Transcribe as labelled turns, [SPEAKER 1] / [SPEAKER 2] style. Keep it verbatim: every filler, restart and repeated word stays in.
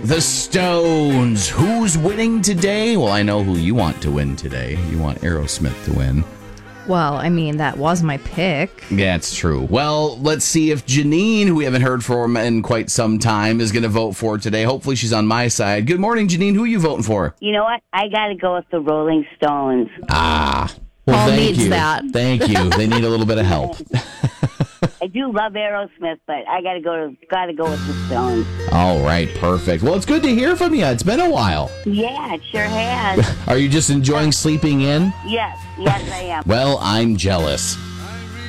[SPEAKER 1] The Stones. Who's winning today? Well, I know who you want to win today. You want Aerosmith to win.
[SPEAKER 2] Well, I mean, that was my pick.
[SPEAKER 1] Yeah, it's true. Well, let's see if Janine, who we haven't heard from in quite some time, is going to vote for today. Hopefully she's on my side. Good morning, Janine. Who are you voting for?
[SPEAKER 3] You know what? I got to go with the Rolling Stones.
[SPEAKER 1] Ah. Well,
[SPEAKER 2] Paul
[SPEAKER 1] thank
[SPEAKER 2] needs
[SPEAKER 1] you.
[SPEAKER 2] that.
[SPEAKER 1] Thank you. They need a little bit of help.
[SPEAKER 3] I do love Aerosmith, but I got to go. Got to go with the Stones.
[SPEAKER 1] All right, perfect. Well, it's good to hear from you. It's been a while.
[SPEAKER 3] Yeah, it sure has.
[SPEAKER 1] Are you just enjoying sleeping in?
[SPEAKER 3] Yes, yes, I am.
[SPEAKER 1] Well, I'm jealous.